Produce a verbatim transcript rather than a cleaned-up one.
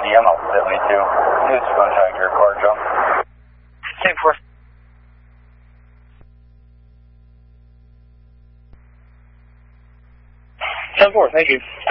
D M, I'll seventy two. Who's going to your car, Joe? ten four. ten four, thank you.